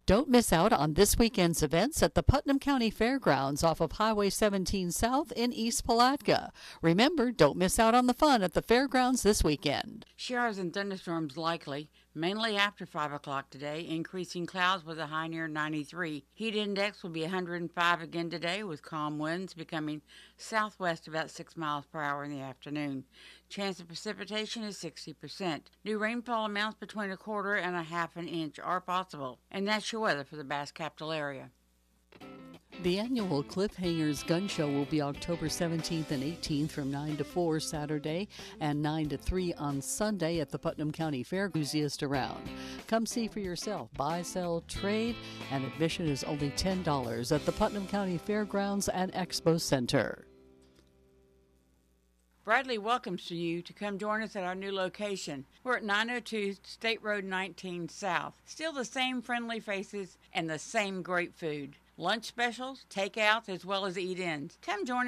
Don't miss out on this weekend's events at the Putnam County Fairgrounds off of Highway 17 South in East Palatka. Remember, don't miss out on the fun at the fairgrounds this weekend. Showers and thunderstorms likely, mainly after 5 o'clock today, increasing clouds with a high near 93. Heat index will be 105 again today with calm winds becoming southwest about 6 miles per hour in the afternoon. Chance of precipitation is 60%. New rainfall amounts between a quarter and a half an inch are possible. And that's your weather for the Bass Capital area. The annual Cliffhangers Gun Show will be October 17th and 18th from 9 to 4 Saturday and 9 to 3 on Sunday at the Putnam County Fair. Enthusiast around. Come see for yourself. Buy, sell, trade, and admission is only $10 at the Putnam County Fairgrounds and Expo Center. Bradley welcomes you to come join us at our new location. We're at 902 State Road 19 South. Still the same friendly faces and the same great food. Lunch specials, takeouts, as well as eat-ins. Come join us.